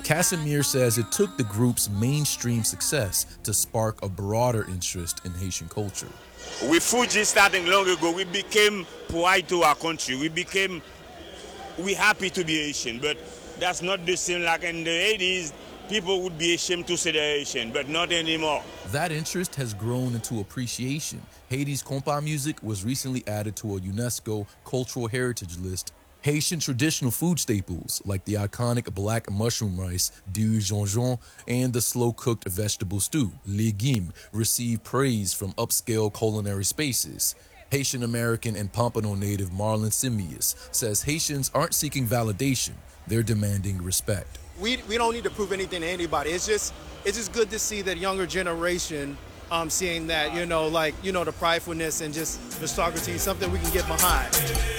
Casimir says it took the group's mainstream success to spark a broader interest in Haitian culture. With Fuji starting long ago, we became pride to our country. We happy to be Haitian, but that's not the same like in the 80s. People would be ashamed to say they're Haitian, but not anymore. That interest has grown into appreciation. Haiti's compa music was recently added to a UNESCO cultural heritage list. Haitian traditional food staples like the iconic black mushroom rice, du jonjon, and the slow-cooked vegetable stew, légumes, receive praise from upscale culinary spaces. Haitian-American and Pompano native Marlon Simius says Haitians aren't seeking validation, they're demanding respect. We don't need to prove anything to anybody. It's just good to see that younger generation seeing that, the pridefulness and just aristocracy, something we can get behind.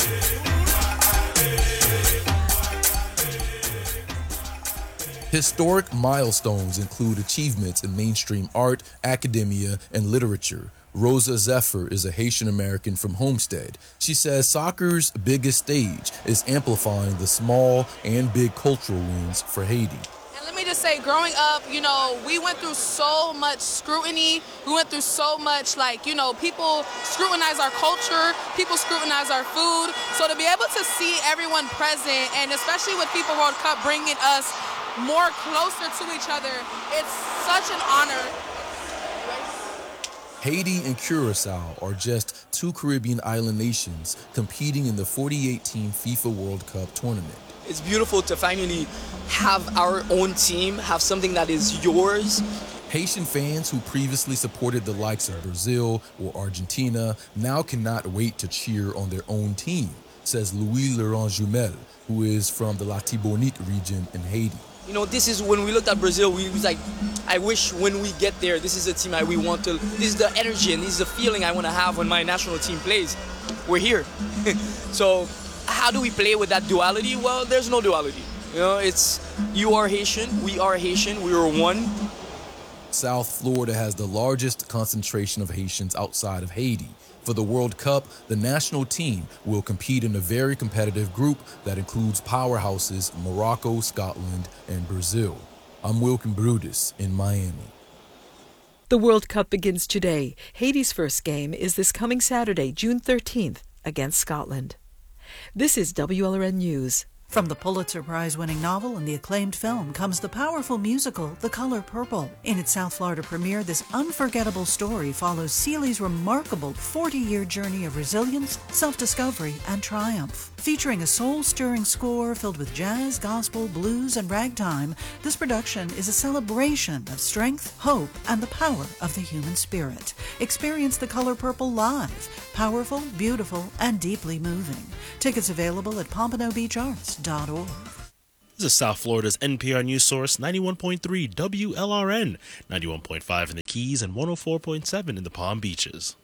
Historic milestones include achievements in mainstream art, academia, and literature. Rosa Zephyr is a Haitian American from Homestead. She says soccer's biggest stage is amplifying the small and big cultural wins for Haiti. And let me just say, growing up, we went through so much scrutiny. We went through so much, people scrutinize our culture, people scrutinize our food. So to be able to see everyone present, and especially with FIFA World Cup bringing us more closer to each other, it's such an honor. Haiti and Curacao are just two Caribbean island nations competing in the 2018 FIFA World Cup tournament. It's beautiful to finally have our own team, have something that is yours. Haitian fans who previously supported the likes of Brazil or Argentina now cannot wait to cheer on their own team, says Louis Laurent Jumel, who is from the Latibonite region in Haiti. This is when we looked at Brazil, we was like, I wish when we get there, this is the team we want to, this is the energy and this is the feeling I want to have when my national team plays. We're here. So how do we play with that duality? Well, there's no duality. It's you are Haitian, we are one. South Florida has the largest concentration of Haitians outside of Haiti. For the World Cup, the national team will compete in a very competitive group that includes powerhouses Morocco, Scotland, and Brazil. I'm Wilkin Brutus in Miami. The World Cup begins today. Haiti's first game is this coming Saturday, June 13th, against Scotland. This is WLRN News. From the Pulitzer Prize-winning novel and the acclaimed film comes the powerful musical, The Color Purple. In its South Florida premiere, this unforgettable story follows Ceely's remarkable 40-year journey of resilience, self-discovery, and triumph. Featuring a soul-stirring score filled with jazz, gospel, blues, and ragtime, this production is a celebration of strength, hope, and the power of the human spirit. Experience The Color Purple live. Powerful, beautiful, and deeply moving. Tickets available at PompanoBeachArts.org. This is South Florida's NPR news source, 91.3 WLRN, 91.5 in the Keys, and 104.7 in the Palm Beaches.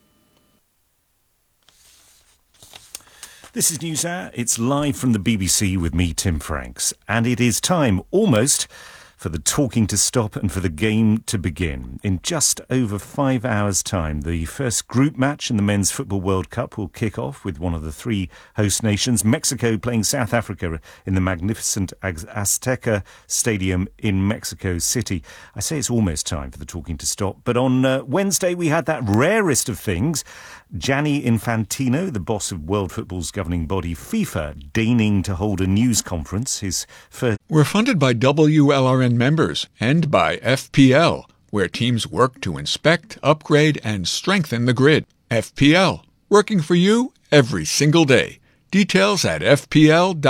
This is NewsHour. It's live from the BBC with me, Tim Franks. And it is time, almost, for the talking to stop and for the game to begin. In just over 5 hours' time, the first group match in the Men's Football World Cup will kick off with one of the three host nations, Mexico playing South Africa in the magnificent Azteca Stadium in Mexico City. I say it's almost time for the talking to stop, but on Wednesday we had that rarest of things, Gianni Infantino, the boss of world football's governing body FIFA, deigning to hold a news conference. We're funded by WLRN members and by FPL, where teams work to inspect, upgrade, and strengthen the grid. FPL, working for you every single day. Details at fpl.com.